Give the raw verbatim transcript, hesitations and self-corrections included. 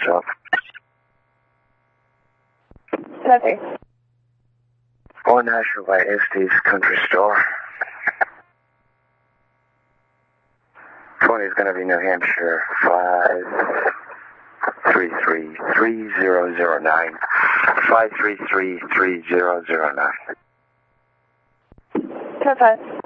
stop. Nothing. One National by Estes Country Store. twenty is going to be New Hampshire, five three three, three zero zero nine, five three three, three zero zero nine. ten five.